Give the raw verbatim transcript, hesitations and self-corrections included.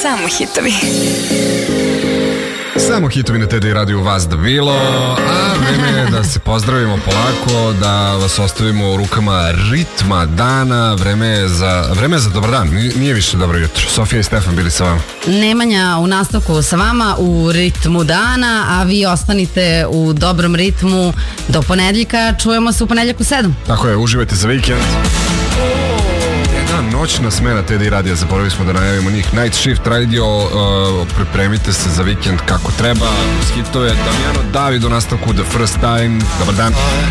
Samo hitovi. Samo hitovi na T D Radio vas da bilo, a vreme je da se pozdravimo polako, da vas ostavimo u rukama ritma dana. Vreme je za, vreme je za dobar dan, nije više dobro jutro. Sofija i Stefan bili sa vama. Nemanja u nastavku sa vama u ritmu dana, a vi ostanite u dobrom ritmu do ponedjeljka. Čujemo se u ponedjeljak u sedam. Tako je, uživajte za vikend. Noćna smena T D radija, zaboravili smo da najavimo njih. Night Shift Radio, uh, pripremite se za vikend kako treba. Uz hitove Damjano David u nastavku The First Time. Dobar dan.